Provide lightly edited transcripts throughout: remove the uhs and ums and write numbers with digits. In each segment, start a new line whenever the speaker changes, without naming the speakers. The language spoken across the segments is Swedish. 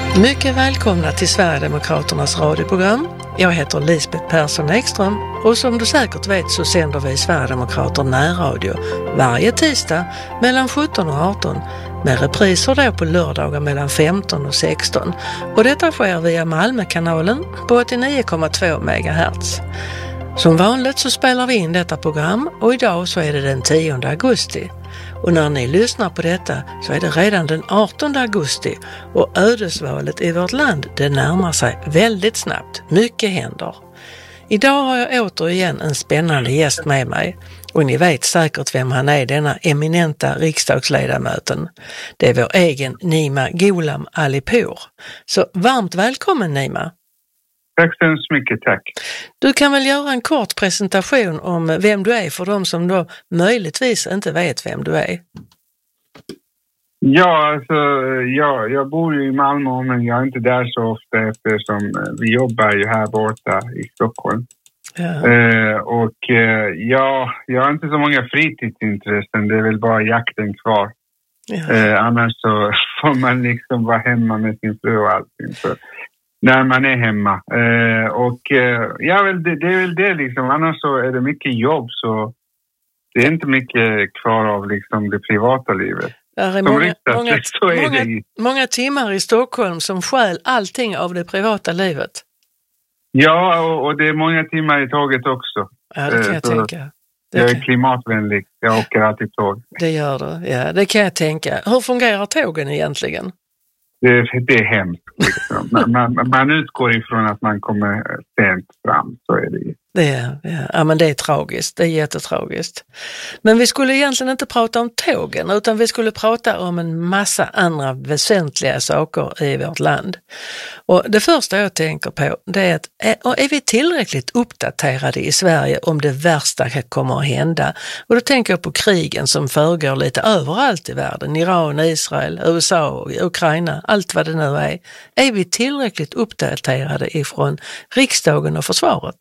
Mycket välkomna till Sverigedemokraternas radioprogram. Jag heter Lisbeth Persson Ekström och som du säkert vet så sänder vi Sverigedemokrater närradio varje tisdag mellan 17 och 18 med repriser då på lördagar mellan 15 och 16. Och detta sker via Malmökanalen på 89,2 MHz. Som vanligt så spelar vi in detta program och idag så är det den 10 augusti. Och när ni lyssnar på detta så är det redan den 18 augusti och ödesvalet i vårt land det närmar sig väldigt snabbt. Mycket händer. Idag har jag återigen en spännande gäst med mig och ni vet säkert vem han är, denna eminenta riksdagsledamöten. Det är vår egen Nima Gholam Alipour. Så varmt välkommen Nima.
Tack så hemskt mycket, tack.
Du kan väl göra en kort presentation om vem du är för de som då möjligtvis inte vet vem du är.
Ja, alltså jag bor ju i Malmö men jag är inte där så ofta eftersom vi jobbar ju här borta i Stockholm. Ja. Jag har inte så många fritidsintressen, det är väl bara jakten kvar. Ja. Annars så får man liksom vara hemma med sin fru och allting så. När man är hemma. Det är väl det liksom. Annars så är det mycket jobb så det är inte mycket kvar av liksom det privata livet.
Det är många timmar i Stockholm som stjäl allting av det privata livet.
Ja, och det är många timmar i tåget också.
Ja, det kan jag tänka.
Jag är klimatvänlig. Jag åker alltid tåg.
Det gör du, ja. Det kan jag tänka. Hur fungerar tågen egentligen?
Det är hemskt. Liksom. Man utgår ifrån att man kommer sent fram, så är det ju.
Ja, men det är tragiskt. Det är jättetragiskt. Men vi skulle egentligen inte prata om tågen utan vi skulle prata om en massa andra väsentliga saker i vårt land. Och det första jag tänker på det är att är vi tillräckligt uppdaterade i Sverige om det värsta kommer att hända? Och då tänker jag på krigen som förgår lite överallt i världen. Iran, Israel, USA, Ukraina, allt vad det nu är. Är vi tillräckligt uppdaterade ifrån riksdagen och försvaret?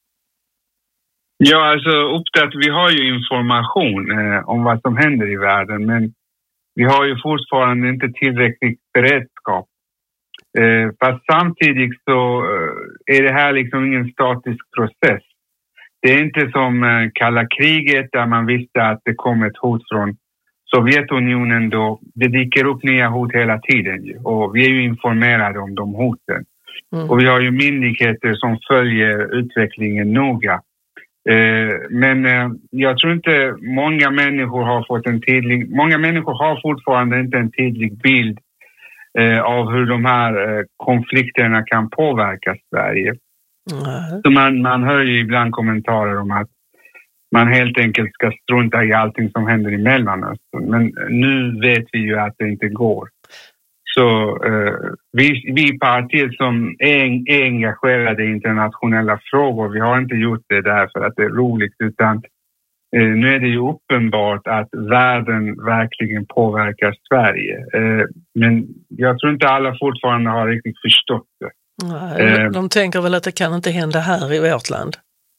Ja, alltså vi har ju information om vad som händer i världen men vi har ju fortfarande inte tillräckligt beredskap. Fast samtidigt så är det här liksom ingen statisk process. Det är inte som kalla kriget där man visste att det kom ett hot från Sovjetunionen då. Det dyker upp nya hot hela tiden ju. Och vi är ju informerade om de hoten. Och vi har ju myndigheter som följer utvecklingen noga. Men jag tror inte många människor har fortfarande inte en tydlig bild av hur de här konflikterna kan påverka Sverige. Så man hör ju ibland kommentarer om att man helt enkelt ska strunta i allting som händer i Mellanöstern. Men nu vet vi ju att det inte går. Så vi partier som är engagerade i internationella frågor, vi har inte gjort det därför att det är roligt utan nu är det ju uppenbart att världen verkligen påverkar Sverige. Men jag tror inte alla fortfarande har riktigt förstått det.
Nej, de tänker väl att det kan inte hända här i vårt land?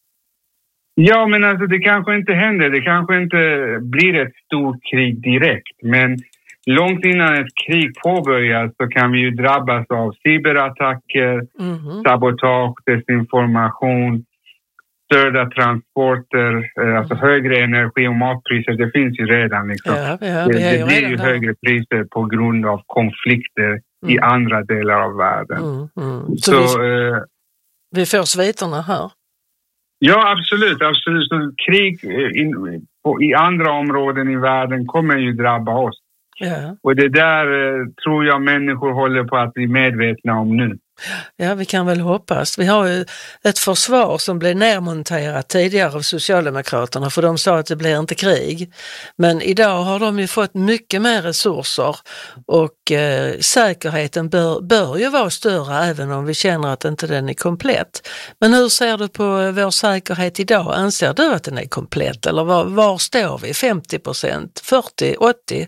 Ja, men alltså det kanske inte händer. Det kanske inte blir ett stort krig direkt, men långt innan ett krig påbörjas så kan vi ju drabbas av cyberattacker, sabotage, desinformation, störda transporter, alltså högre energi- och matpriser. Det finns ju redan liksom. Det blir ju högre priser på grund av konflikter i andra delar av världen.
Så vi får sviterna här?
Ja, absolut. Så krig i andra områden i världen kommer ju drabba oss.
Ja.
Och det där tror jag människor håller på att bli medvetna om nu.
Ja, vi kan väl hoppas. Vi har ju ett försvar som blev nedmonterat tidigare av Socialdemokraterna för de sa att det blir inte krig. Men idag har de ju fått mycket mer resurser och säkerheten bör ju vara större även om vi känner att inte den är komplett. Men hur ser du på vår säkerhet idag? Anser du att den är komplett eller var står vi? 50%? 40%? 80%?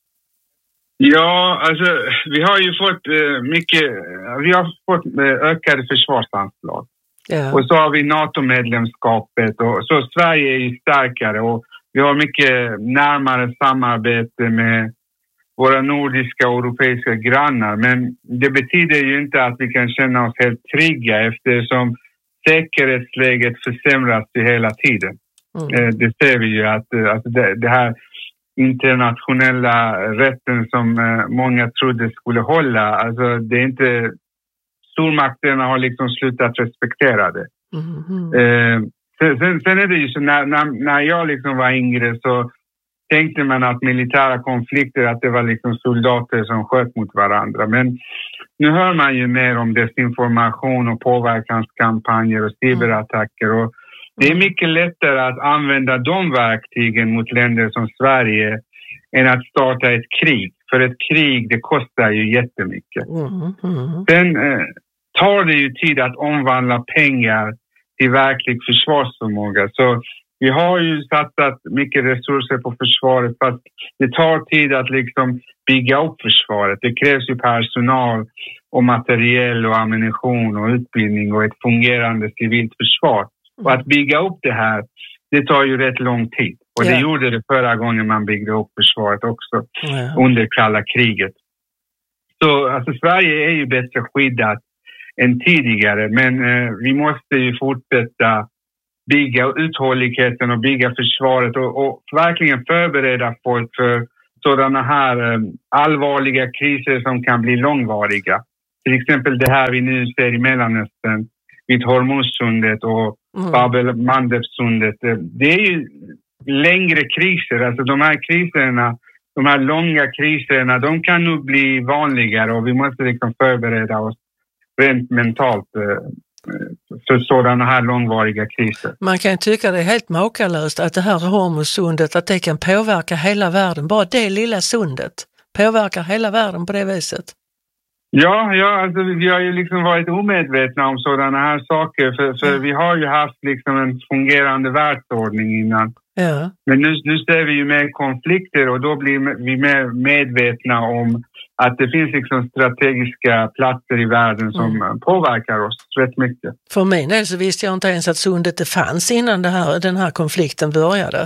Ja, alltså vi har ju fått ökade försvarsanslag. Ja. Och så har vi NATO-medlemskapet och så Sverige är ju starkare och vi har mycket närmare samarbete med våra nordiska och europeiska grannar. Men det betyder ju inte att vi kan känna oss helt trygga eftersom säkerhetsläget försämras ju hela tiden. Det ser vi ju att det här internationella rätten som många trodde skulle hålla, alltså det är inte, stormakterna har liksom slutat respektera det. Sen är det ju så när jag liksom var yngre så tänkte man att militära konflikter, att det var liksom soldater som sköt mot varandra. Men nu hör man ju mer om desinformation och påverkanskampanjer och cyberattacker. Och det är mycket lättare att använda de verktygen mot länder som Sverige än att starta ett krig. För ett krig, det kostar ju jättemycket. Sen tar det ju tid att omvandla pengar till verklig försvarsförmåga. Så vi har ju satsat mycket resurser på försvaret, fast det tar tid att liksom bygga upp försvaret. Det krävs ju personal och materiell och ammunition och utbildning och ett fungerande civilt försvar. Och att bygga upp det här, det tar ju rätt lång tid. Och det gjorde det förra gången man byggde upp försvaret också, under kalla kriget. Så alltså, Sverige är ju bättre skyddat än tidigare, men vi måste ju fortsätta bygga uthålligheten och bygga försvaret och verkligen förbereda folk för sådana här allvarliga kriser som kan bli långvariga. Till exempel det här vi nu ser i Mellanöstern, vid Hormuzsundet och Bab-el-Mandeb-sundet. Det är ju längre kriser, alltså de här kriserna, de här långa kriserna, de kan nog bli vanligare och vi måste liksom förbereda oss rent mentalt för sådana här långvariga kriser.
Man kan tycka det är helt makalöst att det här Hormuzsundet, att det kan påverka hela världen. Bara det lilla sundet påverkar hela världen på det viset.
Ja, alltså vi har ju liksom varit omedvetna om sådana här saker för vi har ju haft liksom en fungerande världsordning innan. Ja. Men nu ser vi ju mer konflikter och då blir vi mer medvetna om att det finns liksom strategiska platser i världen som påverkar oss rätt mycket.
För min del så visste jag inte ens att sundet det fanns innan den här konflikten började.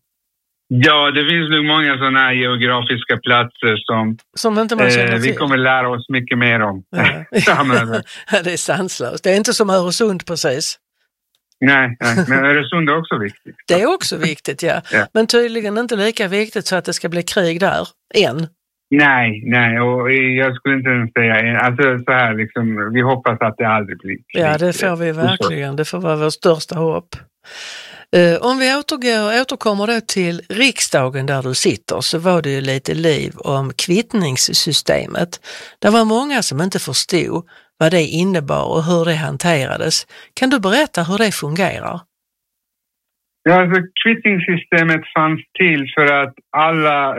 Ja, det finns nog många sådana här geografiska platser som inte man känner till. Vi kommer lära oss mycket mer om.
Ja. Det är sanslöst. Det är inte som Öresund precis.
Nej, men Öresund är också viktigt.
Det är också viktigt, ja. Men tydligen inte lika viktigt så att det ska bli krig där, än.
Nej, och jag skulle inte ens säga, alltså så här liksom, vi hoppas att det aldrig blir krig.
Ja, det får vi verkligen, det får vara vår största hopp. Om vi återkommer då till riksdagen där du sitter, så var det ju lite liv om kvittningssystemet. Det var många som inte förstod vad det innebar och hur det hanterades. Kan du berätta hur det fungerar?
Ja, alltså kvittningssystemet fanns till för att alla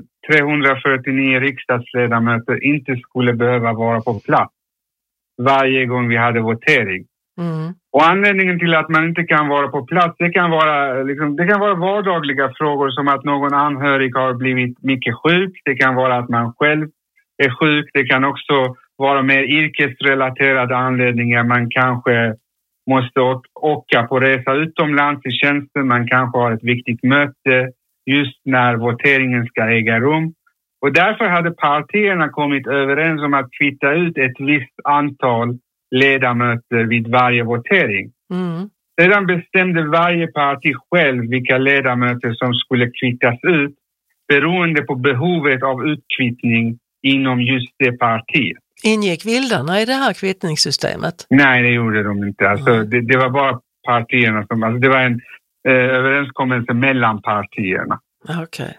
349 riksdagsledamöter inte skulle behöva vara på plats varje gång vi hade votering. Och anledningen till att man inte kan vara på plats, det kan vara vardagliga frågor som att någon anhörig har blivit mycket sjuk. Det kan vara att man själv är sjuk. Det kan också vara mer yrkesrelaterade anledningar. Man kanske måste åka på resa utomlands i tjänsten. Man kanske har ett viktigt möte just när voteringen ska äga rum. Och därför hade partierna kommit överens om att kvitta ut ett visst antal ledamöter vid varje votering. Sedan bestämde varje parti själv vilka ledamöter som skulle kvittas ut beroende på behovet av utkvittning inom just det partiet.
Ingick vildarna i det här kvittningssystemet?
Nej, det gjorde de inte. Alltså, det var bara partierna som... Alltså, det var en överenskommelse mellan partierna.
Okej.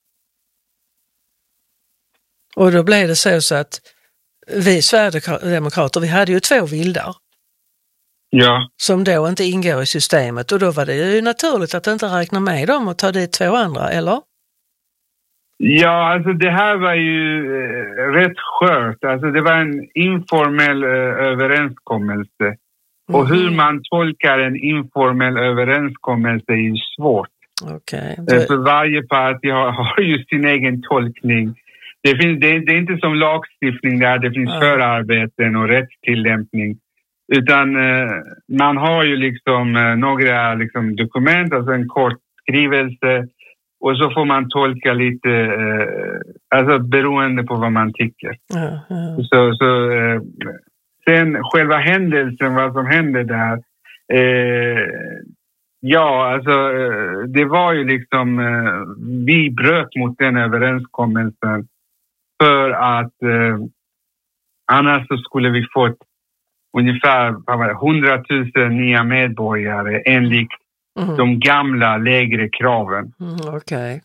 Och då blev det så att vi Sverigedemokrater, vi hade ju 2 vildar.
Ja.
Som då inte ingår i systemet. Och då var det ju naturligt att inte räkna med dem och ta dit 2 andra, eller?
Ja, alltså det här var ju rätt skört. Alltså det var en informell överenskommelse. Och hur man tolkar en informell överenskommelse är ju svårt.
Okay.
För varje parti har ju sin egen tolkning. Det är inte som lagstiftning där det finns förarbeten och rättstillämpning. Utan man har ju liksom några liksom dokument, alltså en kort skrivelse Och så får man tolka lite, alltså beroende på vad man tycker. Sen själva händelsen, vad som hände där. Det var ju liksom, vi bröt mot den överenskommelsen för att annars så skulle vi fått ungefär 100 000 nya medborgare enligt de gamla lägre kraven.
Okej.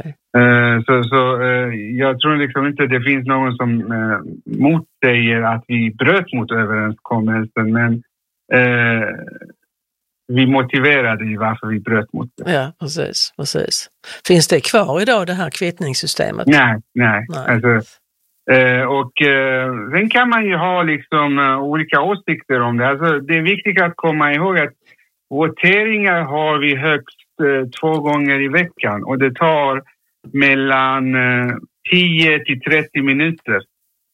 Jag tror liksom inte det finns någon som motsäger att vi bröt mot överenskommelsen, men vi motiverade ju varför vi bröt mot det.
Ja, precis. Finns det kvar idag, det här kvittningssystemet?
Nej. Alltså, sen kan man ju ha liksom olika åsikter om det. Alltså, det är viktigt att komma ihåg att voteringar har vi högst 2 gånger i veckan och det tar mellan 10 till 30 minuter.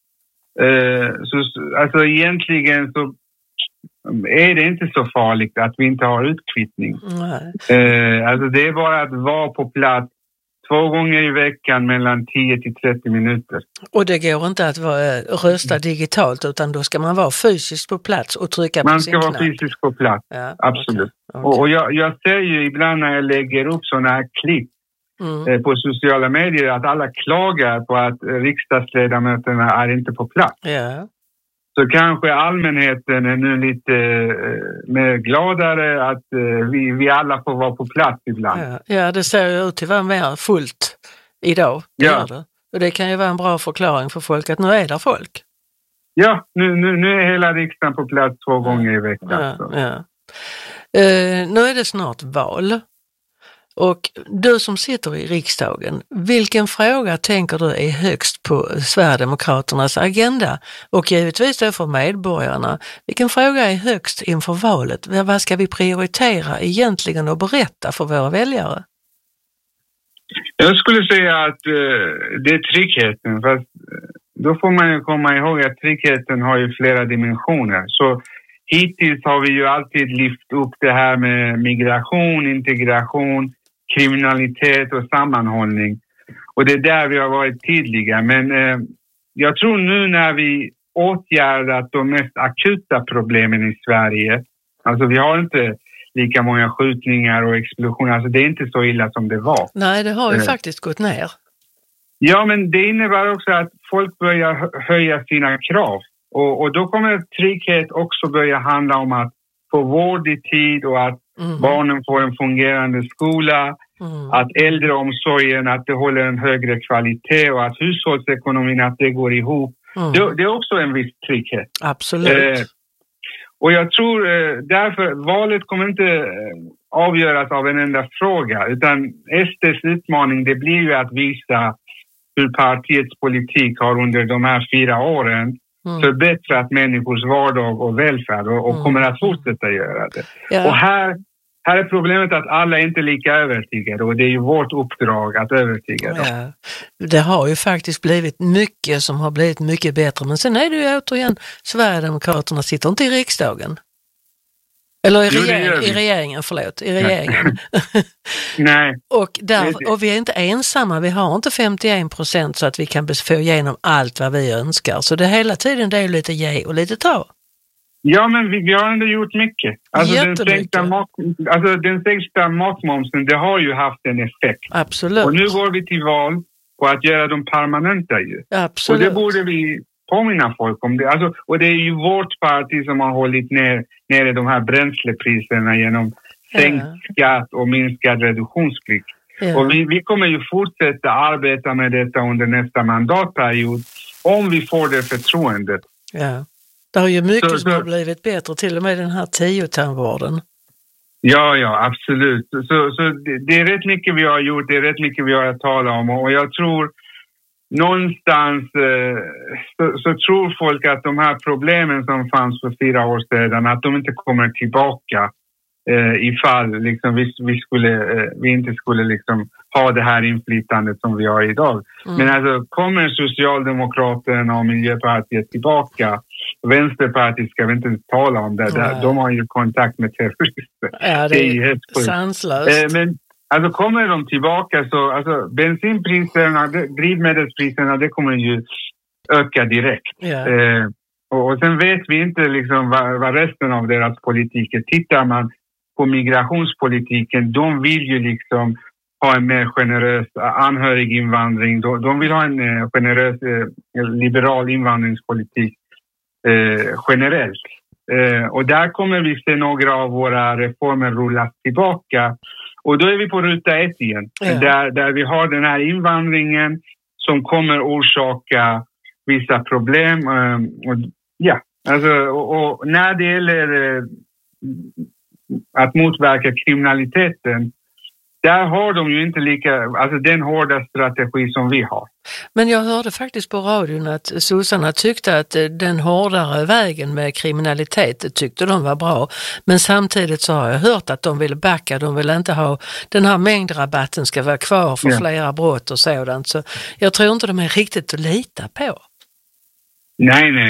Alltså egentligen så är det inte så farligt att vi inte har utkvittning. Alltså det är bara att vara på plats 2 gånger i veckan mellan 10 till 30 minuter.
Och det går inte att rösta digitalt, utan då ska man vara fysiskt på plats och trycka på sin knapp.
Man ska vara fysiskt på plats,
ja,
absolut.
Okay.
Och jag ser ju ibland när jag lägger upp sådana här klipp på sociala medier att alla klagar på att riksdagsledamöterna är inte på plats.
Ja.
Så kanske allmänheten är nu lite mer gladare att vi alla får vara på plats ibland.
Ja, det ser ju ut att vara mer fullt idag. Det. Och det kan ju vara en bra förklaring för folk att nu är det folk.
Ja, nu är hela riksdagen på plats 2 gånger i veckan.
Nu är det snart val. Och du som sitter i riksdagen, vilken fråga tänker du är högst på Sverigedemokraternas agenda? Och givetvis då för medborgarna, vilken fråga är högst inför valet? Vad ska vi prioritera egentligen och berätta för våra väljare?
Jag skulle säga att det är tryggheten. Fast då får man ju komma ihåg att tryggheten har ju flera dimensioner. Så hittills har vi ju alltid lyft upp det här med migration, integration, kriminalitet och sammanhållning. Och det är där vi har varit tydliga. Men jag tror nu när vi åtgärdat de mest akuta problemen i Sverige, alltså vi har inte lika många skjutningar och explosioner, alltså det är inte så illa som det var.
Nej, det har ju faktiskt gått ner.
Ja, men det innebär också att folk börjar höja sina krav. Och då kommer trygghet också börja handla om att få vård i tid och att barnen får en fungerande skola, att äldreomsorgen, att det håller en högre kvalitet och att hushållsekonomin, att det går ihop. Det är också en viss trygghet.
Absolut.
Och jag tror därför valet kommer inte avgöras av en enda fråga, utan SD:s utmaning det blir ju att visa hur partiets politik har under de här 4 åren förbättrat människors vardag och välfärd och kommer att fortsätta göra det. Ja. Och här är problemet att alla är inte lika övertygade och det är ju vårt uppdrag att övertyga dem.
Ja. Det har ju faktiskt blivit mycket som har blivit mycket bättre, men sen är det ju återigen Sverigedemokraterna sitter inte i riksdagen. Eller i regeringen.
Nej.
Och vi är inte ensamma, vi har inte 51% så att vi kan få igenom allt vad vi önskar. Så det hela tiden det är ju lite ge och lite ta.
Ja, men vi har ändå gjort mycket. Alltså den sänkta matmomsen, det har ju haft en effekt.
Absolut.
Och nu går vi till val på att göra dem permanenta ju.
Absolut.
Och det borde vi påminna folk om det. Alltså, och det är ju vårt parti som har hållit ner de här bränslepriserna genom sänkt skatt och minskad reduktionsplikt. Ja. Och vi kommer ju fortsätta arbeta med detta under nästa mandatperiod om vi får det förtroendet.
Ja. Det har ju mycket som har blivit bättre, till och med den här 10-tandvården.
Ja, absolut. Så det är rätt mycket vi har gjort, det är rätt mycket vi har att tala om. Och jag tror någonstans så tror folk att de här problemen som fanns för 4 år sedan, att de inte kommer tillbaka ifall liksom, vi inte skulle liksom ha det här inflytandet som vi har idag. Men alltså kommer Socialdemokraterna och Miljöpartiet tillbaka, Vänsterpartiet ska vi inte tala om det. De har ju kontakt med terrorister.
Ja, det är ju sanslöst.
alltså kommer de tillbaka så, alltså bensinpriserna, drivmedelspriserna, det kommer ju öka direkt.
Yeah.
Och sen vet vi inte liksom vad resten av deras politik är. Tittar man på migrationspolitiken, de vill ju liksom ha en mer generös anhöriginvandring. De vill ha en generös liberal invandringspolitik generellt. Och där kommer vi se några av våra reformer rullas tillbaka. Och då är vi på ruta 1 igen. Yeah. Där vi har den här invandringen som kommer orsaka vissa problem. Och när det gäller att motverka kriminaliteten, där har de ju inte den hårda strategi som vi har.
Men jag hörde faktiskt på radion att sossarna tyckte att den hårdare vägen med kriminalitet tyckte de var bra. Men samtidigt så har jag hört att de vill backa, de vill inte ha den här mängdrabatten ska vara kvar för flera brott och sådant. Så jag tror inte de är riktigt att lita på.
Nej,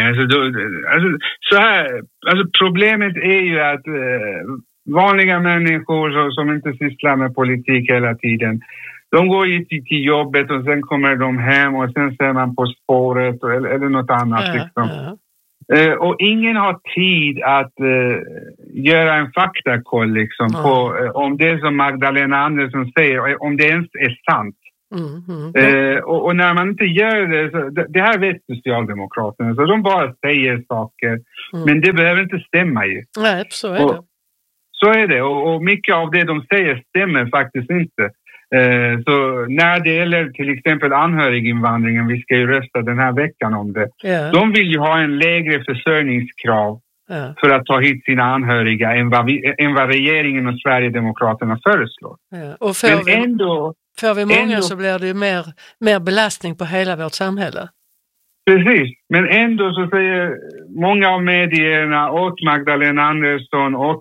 problemet är ju att vanliga människor som inte sysslar med politik hela tiden, de går ju till jobbet och sen kommer de hem och sen ser man På spåret eller något annat. Liksom. Och ingen har tid att göra en faktakoll liksom, på om det som Magdalena Andersson säger, om det ens är sant. Och när man inte gör det, så det här vet Socialdemokraterna, så de bara säger saker, men det behöver inte stämma ju.
Nej, så är det.
Så är det, och mycket av det de säger stämmer faktiskt inte. Så när det gäller till exempel anhöriginvandringen, vi ska ju rösta den här veckan om det. Yeah. De vill ju ha en lägre försörjningskrav för att ta hit sina anhöriga än vad regeringen och Sverigedemokraterna föreslår.
Yeah. Och får vi många så blir det ju mer belastning på hela vårt samhälle.
Precis, men ändå så säger många av medierna åt Magdalena Andersson och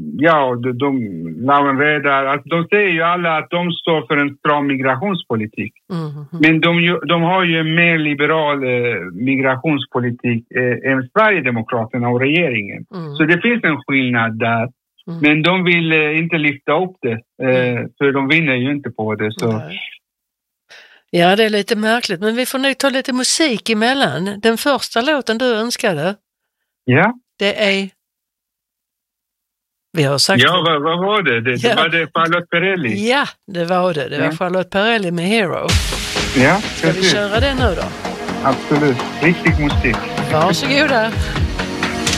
Lawen Redar, att de säger ju alla att de står för en stram migrationspolitik. Men de har ju en mer liberal migrationspolitik än Sverigedemokraterna och regeringen. Så det finns en skillnad där. Men de vill inte lyfta upp det, för de vinner ju inte på det. Så.
Ja, det är lite märkligt, men vi får nog ta lite musik emellan. Den första låten du önskade, det är... Vi har sagt...
Ja, vad var det? Det var det Charlotte Perrelli?
Ja, det var det. Det var Charlotte Perrelli med Hero.
Ja,
ska vi köra det nu då?
Absolut. Riktig musik.
Varsågoda.